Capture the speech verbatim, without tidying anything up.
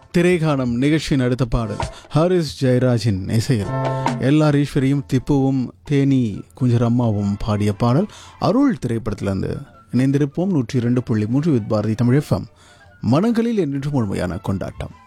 திரைகாணம் நிகழ்ச்சியின் அடுத்த பாடல் ஹாரிஸ் ஜெயராஜின் இசையில் எல்லார் ஈஸ்வரியும் திப்புவும் தேனி குஞ்சரம்மாவும் பாடிய பாடல் அருள் திரைப்படத்திலிருந்து. இணைந்திருப்போம் நூற்றி இரண்டு புள்ளி மூன்று வித் பாரதி தமிழ் எஃப்எம். மனங்களில் என்று முழுமையான கொண்டாட்டம்.